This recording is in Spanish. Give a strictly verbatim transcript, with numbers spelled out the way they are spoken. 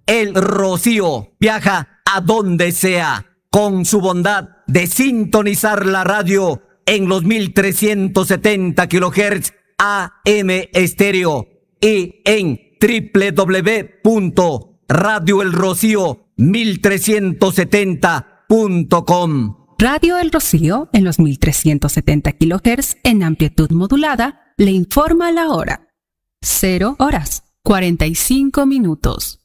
El Rocío viaja a donde sea con su bondad de sintonizar la radio en los mil trescientos setenta kilohertz A M estéreo y en doble u doble u doble u punto radio el rocío mil trescientos setenta punto com. Radio El Rocío en los mil trescientos setenta kilohertz en amplitud modulada le informa la hora. Cero horas, cuarenta y cinco minutos.